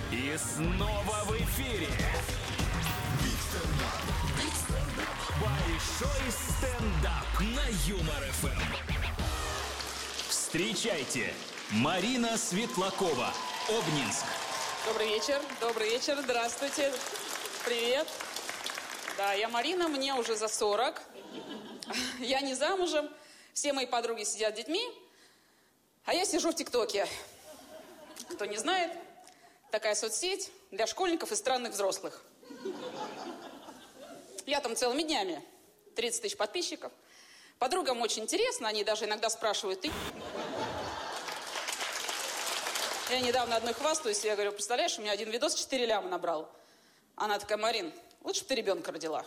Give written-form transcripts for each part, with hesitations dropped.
И снова в эфире большой стендап на Юмор ФМ. Встречайте, Марина Светлакова, Обнинск. Добрый вечер, здравствуйте, привет. Да, я Марина, мне уже за 40, я не замужем, все мои подруги сидят с детьми, а я сижу в ТикТоке. Кто не знает, такая соцсеть для школьников и странных взрослых. Я там целыми днями, 30 тысяч подписчиков. Подругам очень интересно, они даже иногда спрашивают: ты... Я недавно одной хвастаюсь, я говорю: представляешь, у меня один видос 4 ляма набрал. Она такая: Марин, лучше бы ты ребенка родила.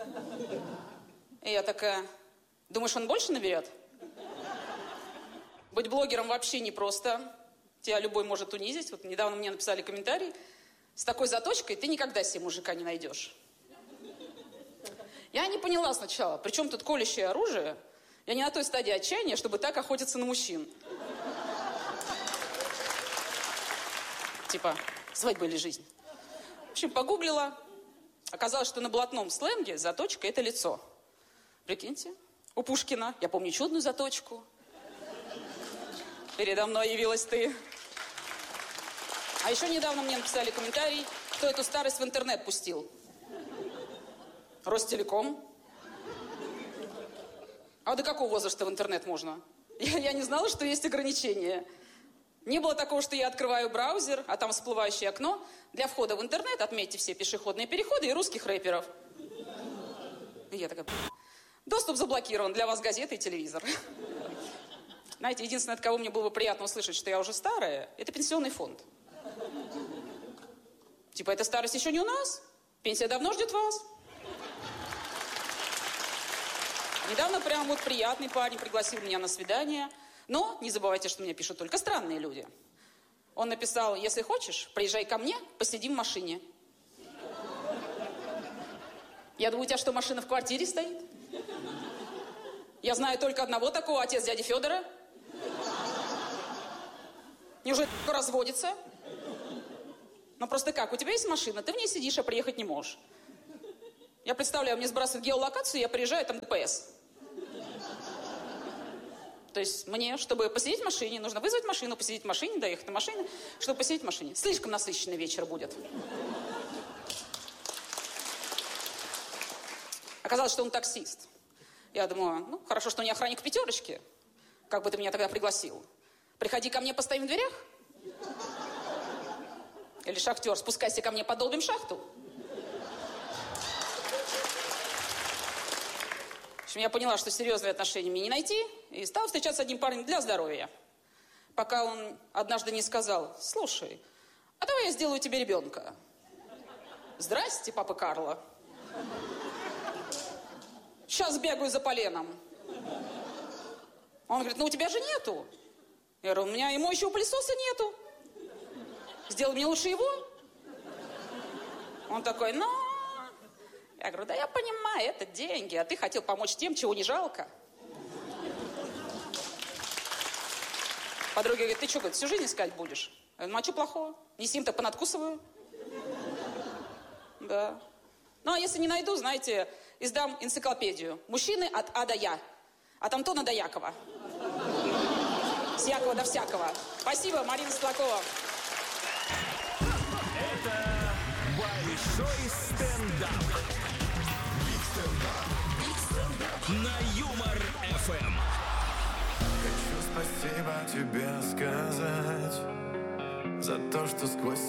И я такая: думаешь, он больше наберет? Быть блогером вообще непросто. Тебя любой может унизить. Вот недавно мне написали комментарий: с такой заточкой ты никогда себе мужика не найдешь. Я не поняла сначала, при чем тут колющее оружие? Я не на той стадии отчаяния, чтобы так охотиться на мужчин. Типа, свадьба или жизнь. В общем, погуглила. Оказалось, что на блатном сленге заточка – это лицо. Прикиньте, у Пушкина, я помню чудную заточку. Передо мной явилась ты. А еще недавно мне написали комментарий, кто эту старость в интернет пустил. Ростелеком. А до какого возраста в интернет можно? Я не знала, что есть ограничения. Не было такого, что я открываю браузер, а там всплывающее окно. Для входа в интернет отметьте все пешеходные переходы и русских рэперов. И я такая: доступ заблокирован, для вас газеты и телевизор. Знаете, единственное, от кого мне было бы приятно услышать, что я уже старая, это пенсионный фонд. Типа, эта старость еще не у нас? Пенсия давно ждет вас? Недавно прям вот приятный парень пригласил меня на свидание. Но не забывайте, что мне пишут только странные люди. Он написал: если хочешь, приезжай ко мне, посидим в машине. Я думаю, у тебя что, машина в квартире стоит? Я знаю только одного такого, отец дяди Федора. Неужели разводится? Ну просто как, у тебя есть машина, ты в ней сидишь, а приехать не можешь. Я представляю, мне сбрасывают геолокацию, я приезжаю, там ДПС. То есть мне, чтобы посидеть в машине, нужно вызвать машину, посидеть в машине, доехать на машине, чтобы посидеть в машине. Слишком насыщенный вечер будет. Оказалось, что он таксист. Я думаю, ну, хорошо, что не охранник в пятерочке. Как бы ты меня тогда пригласил? Приходи ко мне, постоим в дверях? Или шахтер, спускайся ко мне, подолбим шахту? В общем, я поняла, что серьезные отношения мне не найти, и стала встречаться с одним парнем для здоровья. Пока он однажды не сказал: слушай, а давай я сделаю тебе ребенка. Здрасте, папа Карло. Сейчас бегаю за поленом. Он говорит: ну у тебя же нету. Я говорю: у меня и моющего пылесоса нету. Сделай мне лучше его. Он такой: ну... Я говорю: да я понимаю, это деньги, а ты хотел помочь тем, чего не жалко. Подруга говорит: ты что, всю жизнь искать будешь? Я говорю: ну а что плохого? Не сим-то понадкусываю. Да. Ну а если не найду, знаете, издам энциклопедию. Мужчины от А до Я. От Антона до Якова. С Якова до всякого. Спасибо, Марина Светлакова. Это большой стендап на Юмор ФМ. Хочу спасибо тебе сказать за то, что сквозь